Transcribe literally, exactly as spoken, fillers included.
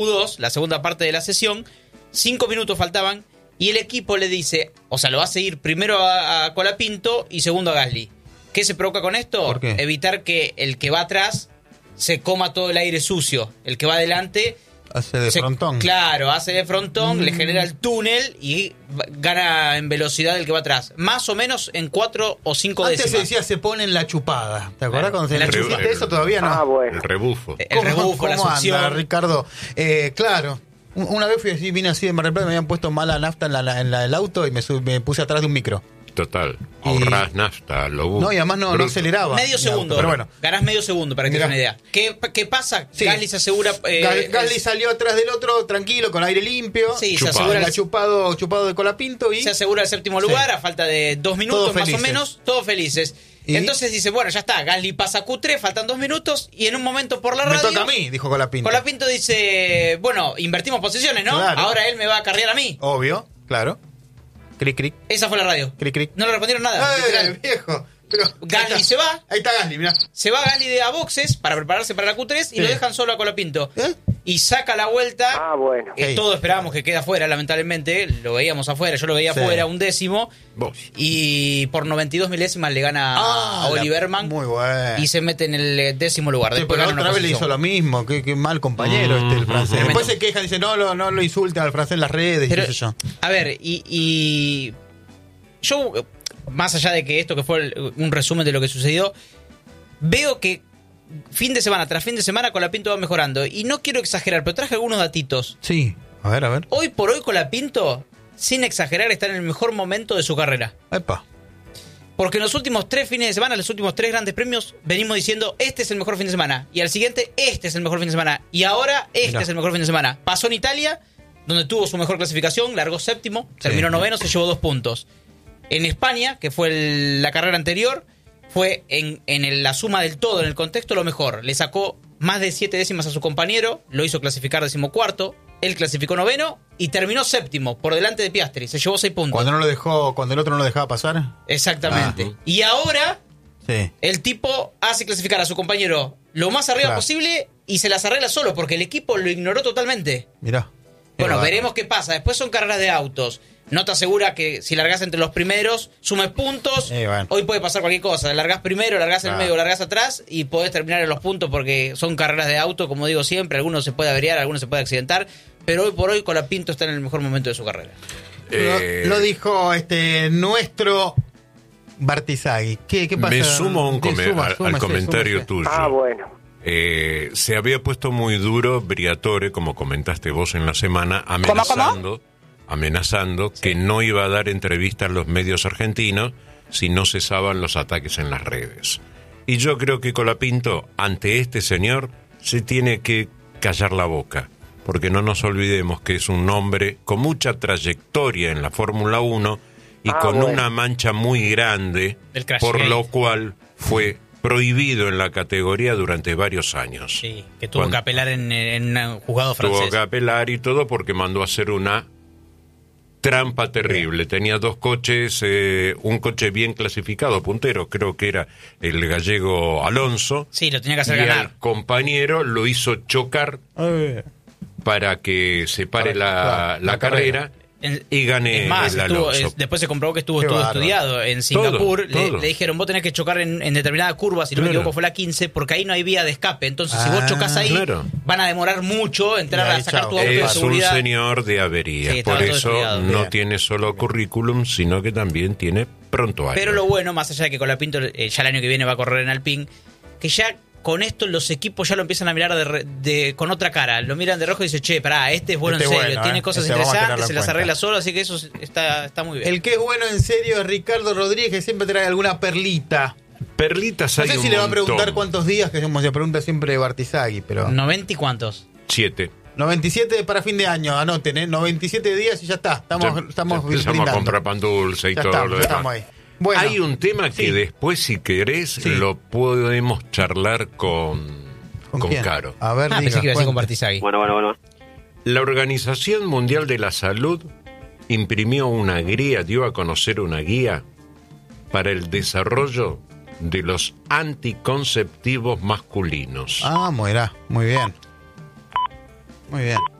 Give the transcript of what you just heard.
dos, la segunda parte de la sesión, cinco minutos faltaban y el equipo le dice, o sea, lo va a seguir primero a, a Colapinto y segundo a Gasly. ¿Qué se provoca con esto? ¿Por qué? Evitar que el que va atrás se coma todo el aire sucio. El que va adelante... Hace de se, frontón. Claro, hace de frontón, mm. le genera el túnel y gana en velocidad el que va atrás. Más o menos en cuatro o cinco Antes décimas. Antes se decía se pone en la chupada. ¿Te acuerdas bueno, cuando se la le chupiste eso? Todavía no. Ah, bueno. El rebufo. El rebufo, ¿Cómo la succión. anda, Ricardo? Eh, claro. Una vez fui así, vine así de Mar del Plata, me habían puesto mala nafta en la, en la del auto y me, sub, me puse atrás de un micro. Total, ahorrás nafta, lo busco. No, y además no, no aceleraba. Medio segundo, pero bueno. Ganás medio segundo para que te des una idea. ¿Qué, qué pasa? Sí. Gasly se asegura... Eh, Gasly es... salió atrás del otro, tranquilo, con aire limpio. Sí, chupado. se asegura... El el... chupado, chupado de Colapinto y... Se asegura el séptimo lugar, sí. a falta de dos minutos todos más felices. o menos, todos felices. ¿Y? Entonces dice, bueno, ya está, Gasly pasa a Q tres, faltan dos minutos, y en un momento por la radio... Me toca a mí, dijo Colapinto. Colapinto dice, bueno, invertimos posiciones, ¿no? Claro. Ahora él me va a carrear a mí. Obvio, claro. Cric, cric. Esa fue la radio. Cric, cric. No le respondieron nada. ¡Eh, viejo! Pero, Gasly se va. Ahí está Gasly, mirá. Se va Gasly de a boxes para prepararse para la Q tres y sí. lo dejan solo a Colapinto. ¿Eh? Y saca la vuelta. Ah, bueno. Que hey. todos esperábamos que quede afuera, lamentablemente. Lo veíamos afuera, yo lo veía sí. afuera, un décimo. Vos. Y por noventa y dos milésimas le gana ah, a Oliverman. Muy bueno. Y se mete en el décimo lugar. Sí, Después pero gana otra una vez le posición. hizo lo mismo. Qué, qué mal compañero mm, este el francés. Mm, Después se quejan, dicen, no, no, no lo insulten al francés en las redes. Pero, y qué sé yo. A ver, y... y yo, más allá de que esto que fue el, un resumen de lo que sucedió, veo que fin de semana tras fin de semana Colapinto va mejorando. Y no quiero exagerar, pero traje algunos datitos. Sí, a ver, a ver. Hoy por hoy Colapinto, sin exagerar, está en el mejor momento de su carrera. Epa. Porque en los últimos tres fines de semana, los últimos tres grandes premios, venimos diciendo, este es el mejor fin de semana. Y al siguiente, este es el mejor fin de semana. Y ahora, este Mirá. es el mejor fin de semana. Pasó en Italia, donde tuvo su mejor clasificación, largó séptimo, terminó sí. noveno, se llevó dos puntos. En España, que fue el, la carrera anterior, fue en, en el, la suma del todo, en el contexto, lo mejor. Le sacó más de siete décimas a su compañero, lo hizo clasificar decimocuarto, él clasificó noveno y terminó séptimo, por delante de Piastri, se llevó seis puntos. Cuando no lo dejó, cuando el otro no lo dejaba pasar. Exactamente. Ah. Y ahora, sí. el tipo hace clasificar a su compañero lo más arriba claro. posible y se las arregla solo, porque el equipo lo ignoró totalmente. Mirá. Bueno, Mirá. veremos qué pasa. Después son carreras de autos. No te asegura que si largás entre los primeros, sumes puntos. Eh, bueno. Hoy puede pasar cualquier cosa. Largás primero, largás en ah. medio, largás atrás y podés terminar en los puntos porque son carreras de auto, como digo siempre. Algunos se puede averiar, algunos se puede accidentar. Pero hoy por hoy Colapinto está en el mejor momento de su carrera. Eh, lo, lo dijo este nuestro Bartizaghi. ¿Qué, qué pasa? Me sumo un come- suma, al, súmese, al comentario súmese. tuyo. Ah, bueno. Eh, se había puesto muy duro Briatore, como comentaste vos en la semana, amenazando, ¿Cómo, cómo? amenazando sí. que no iba a dar entrevistas a los medios argentinos si no cesaban los ataques en las redes. Y yo creo que Colapinto, ante este señor, se tiene que callar la boca, porque no nos olvidemos que es un hombre con mucha trayectoria en la Fórmula uno y ah, con bueno. una mancha muy grande, por gate. lo cual fue prohibido en la categoría durante varios años. Sí, que tuvo Cuando que apelar en, en un juzgado francés. Tuvo que apelar y todo porque mandó a hacer una trampa terrible. Tenía dos coches, eh, un coche bien clasificado, puntero, creo que era el gallego Alonso. Sí, lo tenía que hacer y ganar. al compañero lo hizo chocar Ay. para que se pare Para, la, claro, la, la carrera. carrera. En, Y gané es más, el estuvo, Alonso. es, después se comprobó que estuvo Qué todo bárbaro. estudiado. En Singapur Todo, le, todo. le dijeron, vos tenés que chocar en, en determinada curva, si no Claro. me equivoco fue la quince, porque ahí no hay vía de escape. Entonces, si Ah, vos chocas ahí, claro. van a demorar mucho entrar Y ahí, a sacar chao. tu auto de Es un seguridad. señor de avería. Sí, estaba Por todo eso estudiado. no Bien. tiene solo currículum, sino que también tiene prontuario. Pero lo bueno, más allá de que Colapinto eh, ya el año que viene va a correr en Alpine, que ya con esto los equipos ya lo empiezan a mirar de, re, de con otra cara. Lo miran de rojo y dicen, che, pará, este es bueno Este en serio, bueno, tiene eh. cosas Este vamos a interesantes, tenerlo se en las cuenta. arregla solo, así que eso está, está muy bien. El que es bueno en serio es Ricardo Rodríguez, que siempre trae alguna perlita. Perlitas No hay sé un si le va a montón. preguntar cuántos días, que como se pregunta siempre Bartizaghi, pero... ¿noventa y cuántos? Siete. noventa y siete para fin de año, anoten, ¿eh? noventa y siete días y ya está. Estamos, Ya- estamos ya empezamos brindando. a comprar pan dulce y Ya todo estamos, lo ya demás. estamos ahí. Bueno, Hay un tema que sí. después, si querés, Sí. lo podemos charlar con, ¿Con, con quién? Caro. A ver, Ah, diga, pensé que iba a decir con cuente. Bartizaghi. Bueno, bueno, bueno. La Organización Mundial de la Salud imprimió una guía, dio a conocer una guía para el desarrollo de los anticonceptivos masculinos. Ah, mirá, muy bien. Muy bien.